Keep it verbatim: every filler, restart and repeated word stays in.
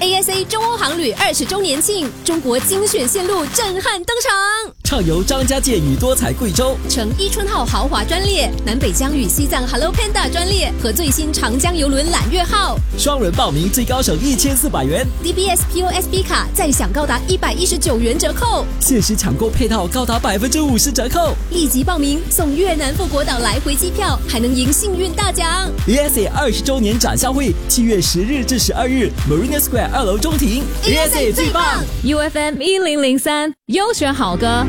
A S A 中欧航旅二十周年庆，中国精选线路震撼登场。 畅游张家界与多彩贵州， 乘伊春号豪华专列，南北疆与西藏 Hello Panda 专列和最新长江邮轮揽月号， 双人报名最高省一千四百元 D B S P O S B 卡再享高达一百一十九元折扣， 限时抢购配套高达百分之五十折扣， 立即报名送越南富国岛来回机票，还能赢幸运大奖。 A S A 二十周年展销会，七月十日至十二日 ，Marina Square 二楼中庭 ，A S A 最棒 ，U F M 一零零三优选好歌。